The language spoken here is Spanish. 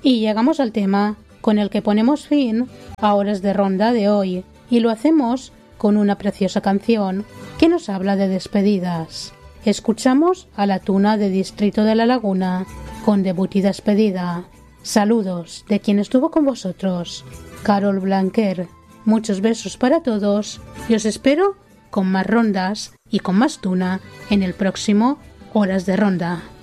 Y llegamos al tema con el que ponemos fin a Horas de Ronda de hoy, y lo hacemos con una preciosa canción que nos habla de despedidas. Escuchamos a La Tuna de Distrito de la Laguna con Debut y Despedida. Saludos de quien estuvo con vosotros, Carol Blanquer. Muchos besos para todos y os espero con más rondas y con más tuna en el próximo Horas de Ronda.